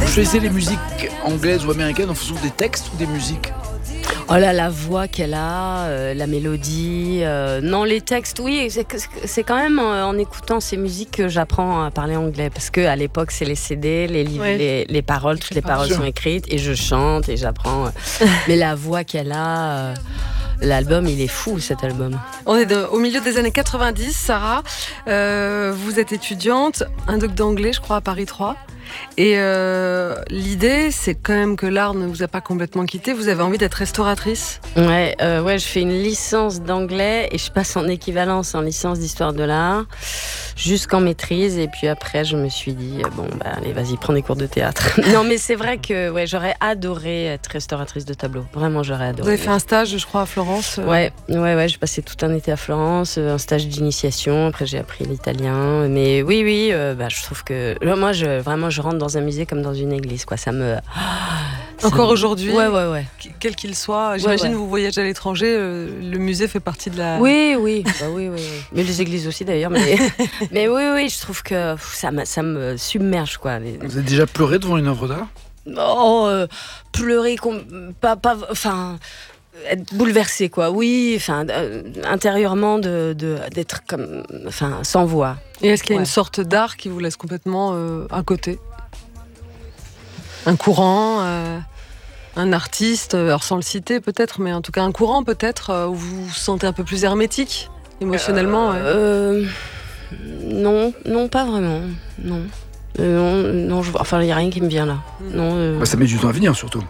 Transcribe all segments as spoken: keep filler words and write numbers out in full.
choisissez les musiques anglaises ou américaines en fonction des textes ou des musiques? Oh là, la voix qu'elle a, euh, la mélodie. Euh, non, les textes, oui, c'est, c'est quand même en, en écoutant ces musiques que j'apprends à parler anglais. Parce qu'à l'époque, c'est les C D, les livres, ouais. les, les paroles, toutes les paroles sont écrites et je chante et j'apprends. Mais la voix qu'elle a. Euh, L'album, il est fou, cet album. On est de, au milieu des années quatre-vingt-dix, Sarah. Euh, vous êtes étudiante, un doc d'anglais, je crois, à Paris trois. Et euh, l'idée, c'est quand même que l'art ne vous a pas complètement quitté. Vous avez envie d'être restauratrice. Ouais, euh, ouais, je fais une licence d'anglais et je passe en équivalence en licence d'histoire de l'art jusqu'en maîtrise. Et puis après, je me suis dit, bon, bah, allez, vas-y, prends des cours de théâtre. Non, mais c'est vrai que ouais, j'aurais adoré être restauratrice de tableaux. Vraiment, j'aurais adoré. Vous avez fait un stage, je crois, à Florence. Euh... Ouais, ouais, ouais, j'ai passé tout un été à Florence, un stage d'initiation. Après, j'ai appris l'italien. Mais oui, oui, euh, bah, je trouve que moi, je, vraiment, je rentre dans un musée comme dans une église, quoi. Ça me. Ça Encore me... aujourd'hui, ouais, ouais, ouais. Quel qu'il soit, j'imagine ouais, ouais. vous voyagez à l'étranger, euh, le musée fait partie de la. Oui, oui, bah oui, oui, oui. Mais les églises aussi d'ailleurs. Mais, mais oui, oui, je trouve que ça me, ça me submerge, quoi. Vous avez déjà pleuré devant une œuvre d'art? Oh, euh, pleurer, pas, pas, enfin. Être bouleversé, quoi. Oui, enfin, euh, intérieurement, de, de, d'être comme, enfin, sans voix. Et est-ce qu'il y a ouais. une sorte d'art qui vous laisse complètement euh, à côté? Un courant, euh, un artiste, alors sans le citer peut-être, mais en tout cas un courant peut-être, euh, où vous vous sentez un peu plus hermétique, émotionnellement. Euh, ouais. euh, non, non, pas vraiment, non. Euh, non, non je, enfin, il n'y a rien qui me vient là. Mmh. Non, euh... bah, ça met du temps à venir, surtout.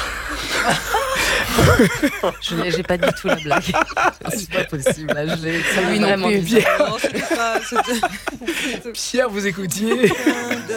Je n'ai, j'ai pas dit tout la blague. C'est pas possible. Là, je l'ai, ça lui non plus. Pierre. Pierre, vous écoutiez.